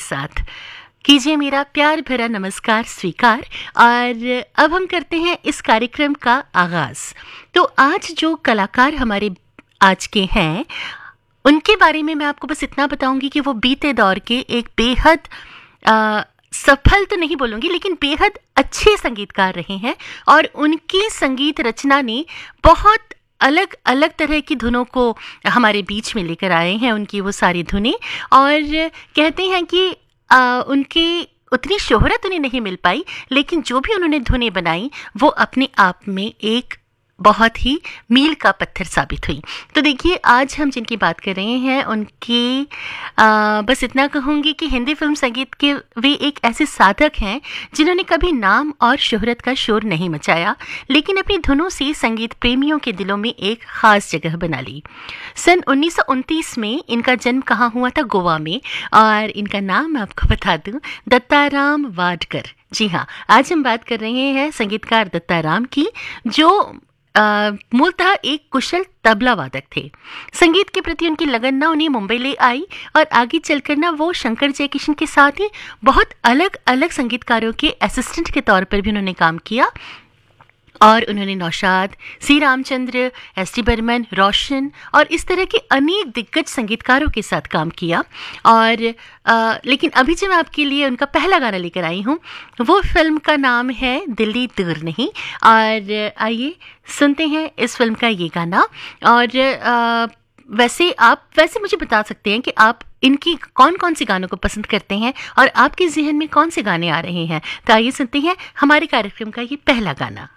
साथ। कीजिए मेरा प्यार भरा नमस्कार स्वीकार। और अब हम करते हैं इस कार्यक्रम का आगाज। तो आज जो कलाकार हमारे आज के हैं उनके बारे में मैं आपको बस इतना बताऊंगी कि वो बीते दौर के एक बेहद सफल तो नहीं बोलूंगी लेकिन बेहद अच्छे संगीतकार रहे हैं और उनकी संगीत रचना ने बहुत अलग अलग तरह की धुनों को हमारे बीच में लेकर आए हैं। उनकी वो सारी धुनें, और कहते हैं कि उनकी उतनी शोहरत उन्हें नहीं मिल पाई लेकिन जो भी उन्होंने धुनें बनाई वो अपने आप में एक बहुत ही मील का पत्थर साबित हुई। तो देखिए आज हम जिनकी बात कर रहे हैं उनकी बस इतना कहूँगी कि हिंदी फिल्म संगीत के वे एक ऐसे साधक हैं जिन्होंने कभी नाम और शोहरत का शोर नहीं मचाया लेकिन अपनी धुनों से संगीत प्रेमियों के दिलों में एक खास जगह बना ली। सन 1929 में इनका जन्म कहाँ हुआ था? गोवा में। और इनका नाम मैं आपको बता दूं, दत्ताराम वाडकर। जी हाँ, आज हम बात कर रहे हैं संगीतकार दत्ताराम की, जो मूलतः एक कुशल तबला वादक थे। संगीत के प्रति उनकी लगन ना उन्हें मुंबई ले आई और आगे चलकर ना वो शंकर जयकिशन के साथ ही बहुत अलग अलग संगीतकारों के असिस्टेंट के तौर पर भी उन्होंने काम किया। और उन्होंने नौशाद, सी रामचंद्र, एस टी बर्मन, रोशन और इस तरह के अनेक दिग्गज संगीतकारों के साथ काम किया। और लेकिन अभी जो मैं आपके लिए उनका पहला गाना लेकर आई हूँ वो फिल्म का नाम है दिल्ली दूर नहीं। और आइए सुनते हैं इस फिल्म का ये गाना। और वैसे मुझे बता सकते हैं कि आप इनकी कौन कौन सी गानों को पसंद करते हैं और आपके जहन में कौन से गाने आ रहे हैं। तो आइए सुनते हैं हमारे कार्यक्रम का ये पहला गाना।